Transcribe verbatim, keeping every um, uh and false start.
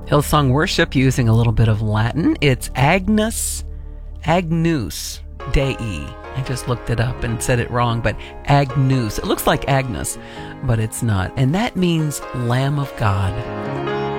Hillsong Worship using a little bit of Latin. It's Agnus, Agnus Dei. I just looked it up and said it wrong, but Agnus. It looks like Agnes, but it's not. And that means Lamb of God.